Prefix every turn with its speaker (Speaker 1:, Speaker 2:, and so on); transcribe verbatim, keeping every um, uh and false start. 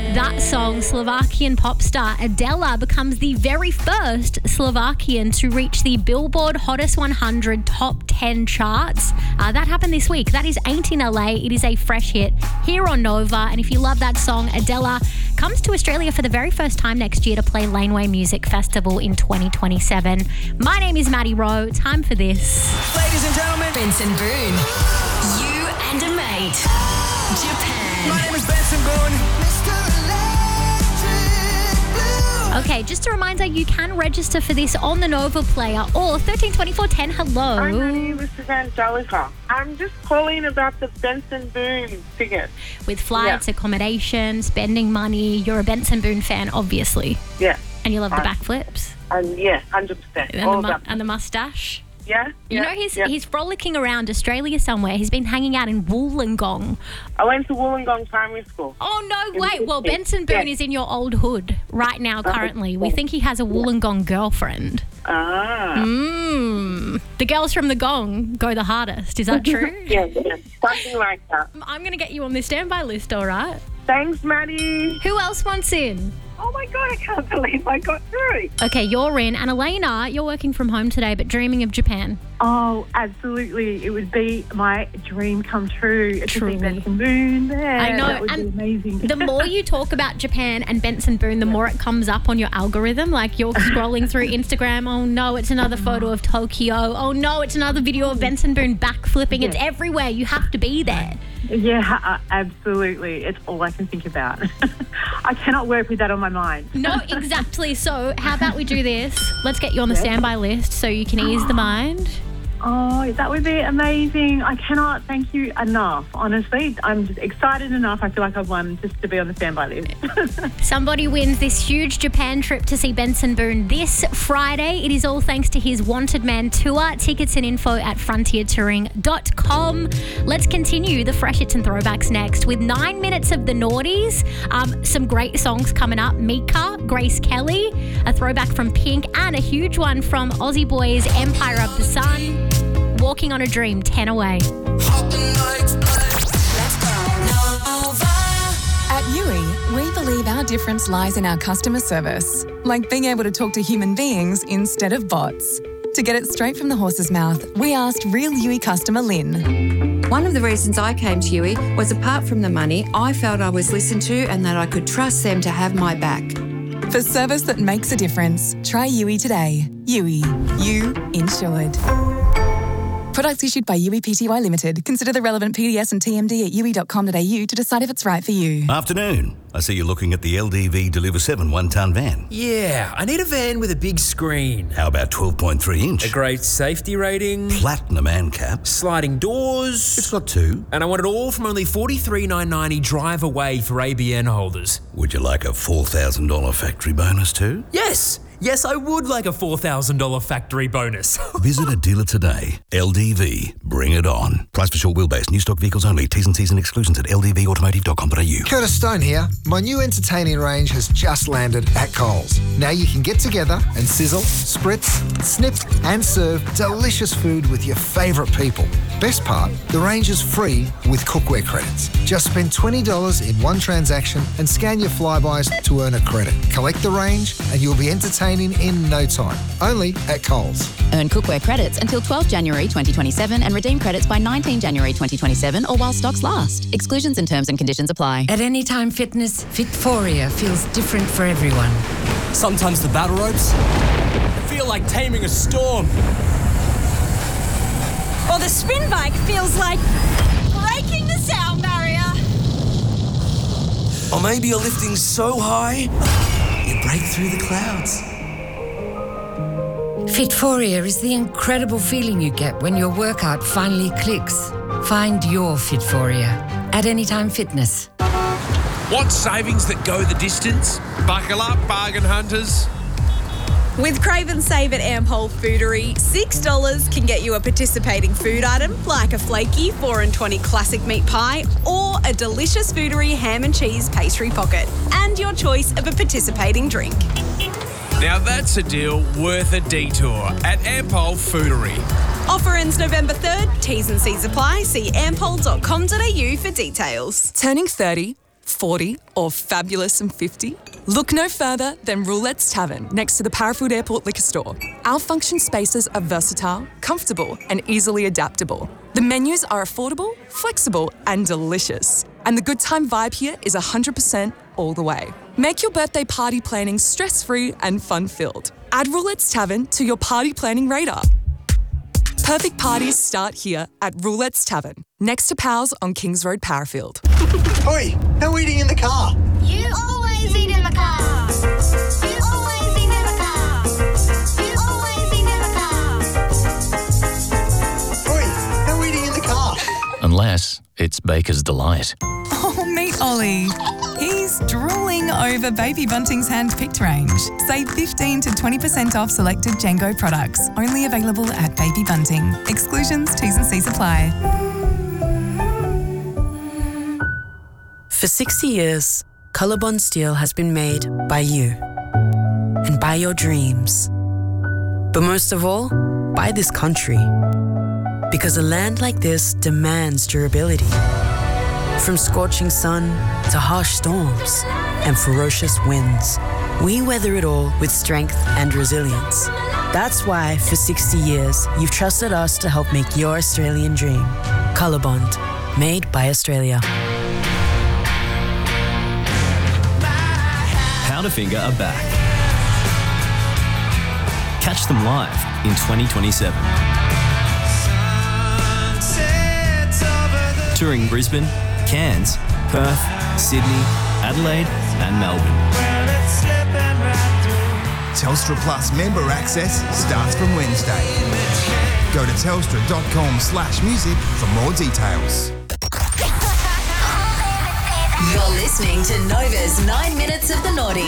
Speaker 1: That song, Slovakian pop star Adela becomes the very first Slovakian to reach the Billboard Hottest one hundred Top ten charts. Uh, that happened this week. That is Ain't in L A. It is a fresh hit here on Nova. And if you love that song, Adela comes to Australia for the very first time next year to play Laneway Music Festival in twenty twenty-seven. My name is Maddie Rowe. Time for this.
Speaker 2: Ladies and gentlemen,
Speaker 3: Benson Boone. You and a mate. Japan.
Speaker 2: My name is Benson Boone. Mister Electric Blue.
Speaker 1: Okay, just a reminder, you can register for this on the Nova Player or thirteen twenty-four ten. Hello.
Speaker 4: Hi, Maddie. This is Angelica. I'm just calling about the Benson Boone ticket.
Speaker 1: With flights,
Speaker 4: Yeah.
Speaker 1: accommodation, spending money. You're a Benson Boone fan, obviously.
Speaker 4: Yeah.
Speaker 1: And you love the
Speaker 4: Right.
Speaker 1: backflips.
Speaker 4: And yeah, one hundred percent.
Speaker 1: And,
Speaker 4: All
Speaker 1: the,
Speaker 4: of
Speaker 1: mu-
Speaker 4: that.
Speaker 1: and the mustache.
Speaker 4: Yeah.
Speaker 1: You
Speaker 4: yeah,
Speaker 1: know, he's
Speaker 4: yeah.
Speaker 1: he's frolicking around Australia somewhere. He's been hanging out in Wollongong.
Speaker 4: I went to Wollongong Primary School.
Speaker 1: Oh, no,
Speaker 4: In
Speaker 1: wait. Well,
Speaker 4: Sydney.
Speaker 1: Benson Boone
Speaker 4: Yeah.
Speaker 1: is in your old hood right now, currently. We think he has a Wollongong girlfriend.
Speaker 4: Ah.
Speaker 1: Mmm. The girls from the Gong go the hardest. Is that true?
Speaker 4: Yeah, yeah. Something like that.
Speaker 1: I'm going to get you on the standby list, all right?
Speaker 4: Thanks, Maddie.
Speaker 1: Who else wants in?
Speaker 4: Oh my God, I can't believe I got through.
Speaker 1: Okay, you're in. And Elena, you're working from home today, but dreaming of Japan.
Speaker 5: Oh, absolutely. It would be my dream come true. To
Speaker 1: Truly.
Speaker 5: see Benson Boone there.
Speaker 1: I know,
Speaker 5: That would
Speaker 1: and
Speaker 5: be amazing.
Speaker 1: The more you talk about Japan and Benson Boone, the more it comes up on your algorithm. Like you're scrolling through Instagram. Oh no, it's another photo of Tokyo. Oh no, it's another video of Benson Boone backflipping. It's
Speaker 5: Yeah.
Speaker 1: everywhere. You have to be there.
Speaker 5: Yeah, uh, absolutely. It's all I can think about. I cannot work with that on my mind.
Speaker 1: No, exactly. So how about we do this? Let's get you on the standby list so you can ease the mind.
Speaker 5: Oh, that would be amazing. I cannot thank you enough, honestly. I'm just excited enough. I feel like I've won just to be on the standby list.
Speaker 1: Somebody wins this huge Japan trip to see Benson Boone this Friday. It is all thanks to his Wanted Man tour. Tickets and info at frontier touring dot com. Let's continue the fresh hits and throwbacks next with nine minutes of the noughties. Um, some great songs coming up. Mika, Grace Kelly, a throwback from Pink, and a huge one from Aussie Boys, Empire of the Sun. Walking on a Dream, ten away.
Speaker 3: At Yui, we believe our difference lies in our customer service, like being able to talk to human beings instead of bots. To get it straight from the horse's mouth, we asked real Yui customer Lynn.
Speaker 6: One of the reasons I came to Yui was, apart from the money, I felt I was listened to and that I could trust them to have my back.
Speaker 3: For service that makes a difference, try Yui today. Yui, you insured. Products issued by Yui Pty Limited. Consider the relevant P D S and T M D at yui dot com dot a u to decide if it's right for you.
Speaker 7: Afternoon. I see you're looking at the L D V Deliver seven one-tonne van.
Speaker 8: Yeah, I need a van with a big screen.
Speaker 7: How about twelve point three inch?
Speaker 8: A great safety rating.
Speaker 7: Platinum ANCAP.
Speaker 8: Sliding doors.
Speaker 7: It's got two.
Speaker 8: And I want it all from only forty-three thousand nine hundred ninety drive away for A B N holders.
Speaker 7: Would you like a four thousand dollars factory bonus too?
Speaker 8: Yes! Yes, I would like a four thousand dollars factory bonus.
Speaker 7: Visit a dealer today. L D V. Bring it on. Price for short wheelbase. New stock vehicles only. T's and C's and exclusions at l d v automotive dot com dot a u.
Speaker 9: Curtis Stone here. My new entertaining range has just landed at Coles. Now you can get together and sizzle, spritz, snip and serve delicious food with your favourite people. Best part, the range is free with cookware credits. Just spend twenty dollars in one transaction and scan your Flybys to earn a credit. Collect the range and you'll be entertaining in no time. Only at Coles.
Speaker 10: Earn cookware credits until twelfth January twenty twenty-seven and redeem credits by nineteenth January twenty twenty-seven or while stocks last. Exclusions and terms and conditions apply.
Speaker 11: At Anytime Fitness, Fitforia feels different for everyone.
Speaker 12: Sometimes the battle ropes feel like taming a storm.
Speaker 13: Or the spin bike feels like breaking the sound barrier.
Speaker 12: Or maybe you're lifting so high, you break through the clouds.
Speaker 11: Fitforia is the incredible feeling you get when your workout finally clicks. Find your Fitforia at Anytime Fitness.
Speaker 14: Want savings that go the distance? Buckle up, bargain hunters.
Speaker 13: With Crave and Save at Ampol Foodery, six dollars can get you a participating food item like a flaky four and twenty classic meat pie or a delicious Foodery ham and cheese pastry pocket and your choice of a participating drink.
Speaker 14: Now that's a deal worth a detour at Ampol Foodery.
Speaker 13: Offer ends November third. T's and C's apply. See ampol dot com dot a u for details.
Speaker 3: Turning thirty?
Speaker 15: forty, or fabulous and fifty? Look no further than Roulette's Tavern, next to the Parafield Airport Liquor Store. Our function spaces are versatile, comfortable, and easily adaptable. The menus are affordable, flexible, and delicious. And the good time vibe here is one hundred percent all the way. Make your birthday party planning stress-free and fun-filled. Add Roulette's Tavern to your party planning radar. Perfect parties start here at Roulette's Tavern, next to Powell's on Kings Road, Parafield.
Speaker 2: Oi, no eating in the car.
Speaker 16: You always eat in the car. You always eat in the car. You always eat in the car.
Speaker 2: Oi, no eating in the car.
Speaker 17: Unless it's Baker's Delight.
Speaker 3: Oh, meet Ollie. He's drooling over Baby Bunting's hand-picked range. Save fifteen to twenty percent off selected Django products. Only available at Baby Bunting. Exclusions, T's and C's apply.
Speaker 18: For sixty years, Colorbond Steel has been made by you and by your dreams. But most of all, by this country. Because a land like this demands durability. From scorching sun to harsh storms and ferocious winds, we weather it all with strength and resilience. That's why, for sixty years, you've trusted us to help make your Australian dream. Colorbond, made by Australia.
Speaker 19: Powderfinger are back. Catch them live in twenty twenty-seven. Touring Brisbane, Cairns, Perth, Sydney, Adelaide and Melbourne.
Speaker 20: Telstra Plus member access starts from Wednesday. Go to telstra.com slash music for more details.
Speaker 21: You're listening to Nova's nine Minutes of the Naughty